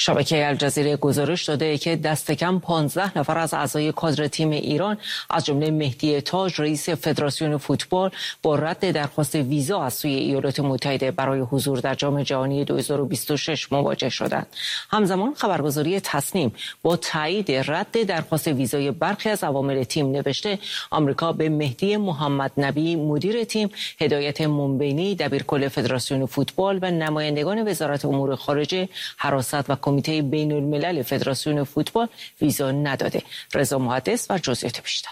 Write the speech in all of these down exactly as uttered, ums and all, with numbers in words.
شبکه الجزیره گزارش داده که دست کم پانزده نفر از اعضای کادر تیم ایران از جمله مهدی تاج رئیس فدراسیون فوتبال با رد درخواست ویزا از سوی ایالات متحده برای حضور در جام جهانی دو هزار و بیست و شش مواجه شدند. همزمان خبرگزاری تصنیم با تایید رد درخواست ویزای برخی از عوامل تیم نوشته آمریکا به مهدی محمد نبی مدیر تیم، هدایت منبینی دبیرکل فدراسیون فوتبال و نمایندگان وزارت امور خارجه، حراست و کمیته بین الملل فدراسیون فوتبال ویزا نداده. رضا محدث و جزئیات بیشتر.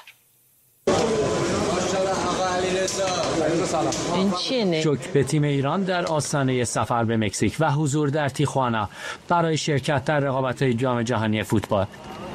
شوک به تیم ایران در آستانه سفر به مکزیک و حضور در تیخوانا برای شرکت در رقابت‌های جام جهانی فوتبال.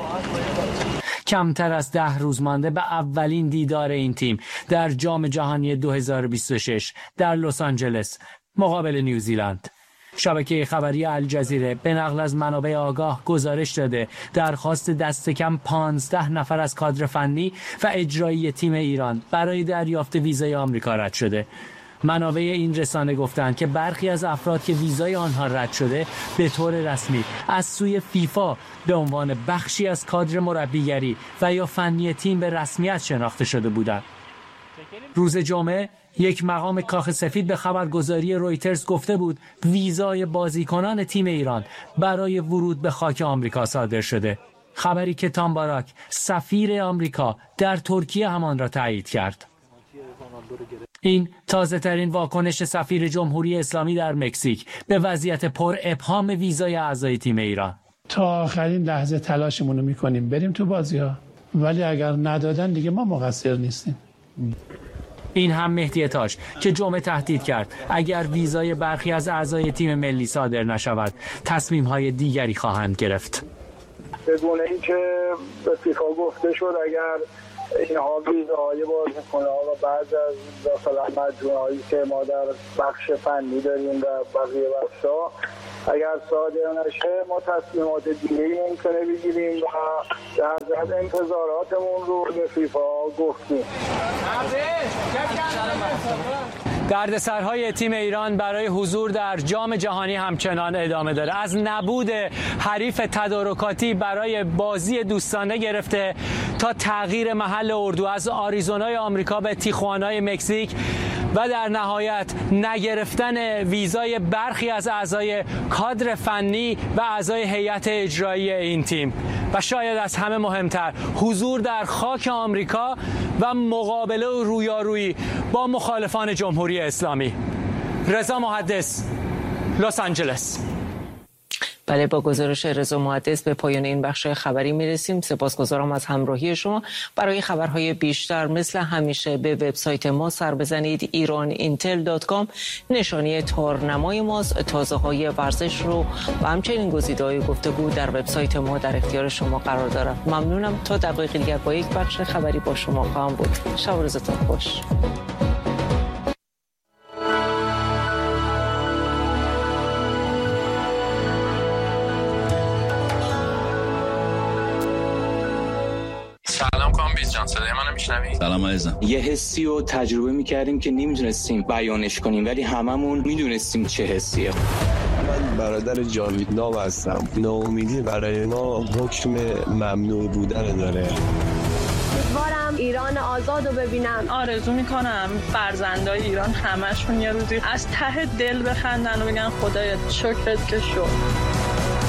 کمتر از ده روز مانده به اولین دیدار این تیم در جام جهانی دو هزار و بیست و شش در لس آنجلس مقابل نیوزیلند. شبکه خبری الجزیره به نقل از منابع آگاه گزارش داده درخواست دست کم پانزده نفر از کادر فنی و اجرایی تیم ایران برای دریافت ویزای آمریکا رد شده. منابع این رسانه گفتند که برخی از افراد که ویزای آنها رد شده به طور رسمی از سوی فیفا به عنوان بخشی از کادر مربیگری و یا فنی تیم به رسمیت شناخته شده بودند. روز جمعه یک مقام کاخ سفید به خبرگزاری رویترز گفته بود ویزای بازیکنان تیم ایران برای ورود به خاک آمریکا صادر شده. خبری که تام باراک سفیر آمریکا در ترکیه همان را تایید کرد. این تازه ترین واکنش سفیر جمهوری اسلامی در مکزیک به وضعیت پر ابهام ویزای اعضای تیم ایران. تا آخرین لحظه تلاشمون رو میکنیم بریم تو بازی ها، ولی اگر ندادن دیگه ما مقصر نیستیم. این هم مهدی تاج که جمعه تهدید کرد اگر ویزای برخی از اعضای تیم ملی صادر نشود تصمیم‌های دیگری خواهند گرفت. بدون اینکه به فیفا گفته شد اگر اینها ویزاهای بازیکن‌ها و بعض از مثلا مجموعه‌ای که ما در بخش فنی داریم و بقیه بخش‌ها اگر صادر نشه ما تصمیمات دیگه‌ای ممکنه بگیریم و در ضمن انتظاراتمون رو به فیفا گفتیم. دردسرهای تیم ایران برای حضور در جام جهانی همچنان ادامه داره. از نبود حریف تدارکاتی برای بازی دوستانه گرفته تا تغییر محل اردو از آریزونای آمریکا به تیخوانای مکزیک و در نهایت نگرفتن ویزای برخی از اعضای کادر فنی و اعضای هیئت اجرایی این تیم و شاید از همه مهمتر حضور در خاک آمریکا و مقابله و رویارویی با مخالفان جمهوری اسلامی. رضا محدث، لس آنجلس. بله، با گزارش رضا محدث به پایان این بخش خبری میرسیم. سپاسگزارم از همراهی شما. برای خبرهای بیشتر مثل همیشه به وبسایت ما سر بزنید ایران اینتل دات کام. نشانی تارنمای ماست. تازه های ورزش رو و همچنین گزیده‌های گفتگو در وبسایت ما در اختیار شما قرار دارد. ممنونم. تا دقایق دیگر با یک بخش خبری با شما خواهم بود. شب و روزتون خوش. سلام کامبیز جان، صدای منو میشنوی؟ سلام عزیزم. یه حسی رو تجربه میکردیم که نمیدونستیم بیانش کنیم ولی هممون میدونستیم چه حسیه. من برادر جاوید ناو هستم. ناامیدی برای ما حکم ممنوع بودن داره. امیدوارم ایران آزاد رو ببینم. آرزو میکنم فرزندای ایران همشون یه روزی از ته دل بخندن و بگن خدایا شکرت که شد.